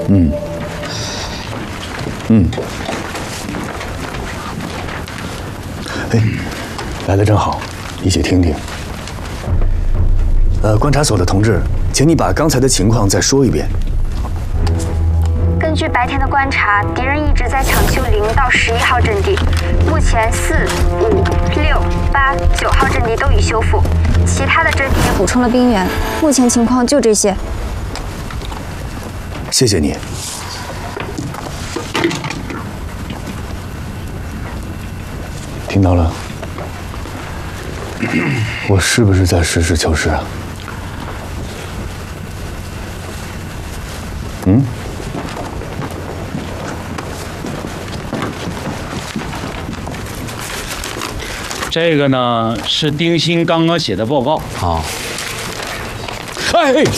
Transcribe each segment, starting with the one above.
嗯。哎，来的正好，一起听听。观察所的同志，请你把刚才的情况再说一遍。 根据白天的观察，敌人一直在抢修0到11号阵地，目前4、5、6、8、9号阵地都已修复，其他的阵地也补充了兵员。目前情况就这些。 谢谢你。听到了？我是不是在实事求是啊？嗯？ 这个呢是丁鑫刚刚写的报告啊。哎，这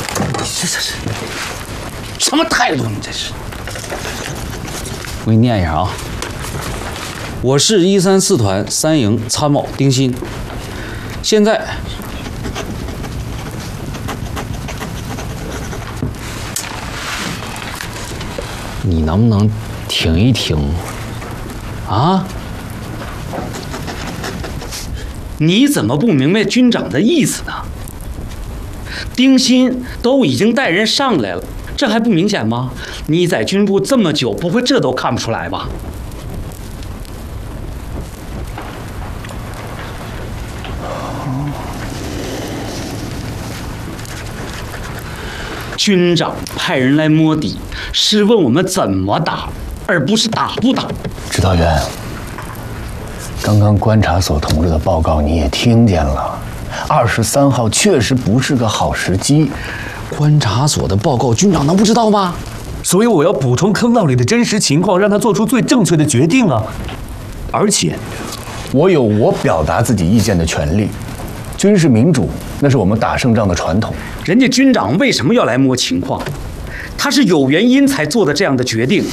什么态度？你这是？我给你念一下啊。我是134团3营参谋丁鑫，现在你能不能停一停啊？你怎么不明白军长的意思呢？丁鑫都已经带人上来了，这还不明显吗？你在军部这么久，不会这都看不出来吧？军长派人来摸底，是问我们怎么打，而不是打不打。 指导员，刚刚观察所同志的报告你也听见了，23号确实不是个好时机。 观察所的报告，军长能不知道吗？ 所以我要补充坑道里的真实情况，让他做出最正确的决定啊！而且， 我有我表达自己意见的权利。军事民主，那是我们打胜仗的传统。 人家军长为什么要来摸情况？他是有原因才做的这样的决定。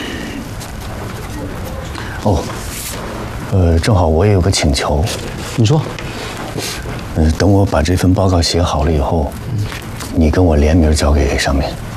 哦，正好我也有个请求。 你说。 等我把这份报告写好了以后，你跟我联名交给上面。